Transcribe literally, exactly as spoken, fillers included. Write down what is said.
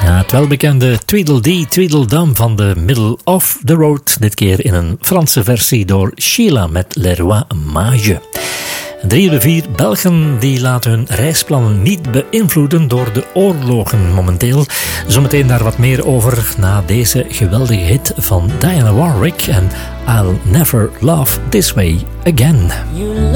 Ja, het welbekende Tweedledee Tweedledum van de Middle of the Road. Dit keer in een Franse versie door Sheila met Les Rois Mages. Drie op de vier Belgen die laten hun reisplannen niet beïnvloeden door de oorlogen momenteel. Zometeen daar wat meer over na deze geweldige hit van Diana Warwick en I'll Never Love This Way Again.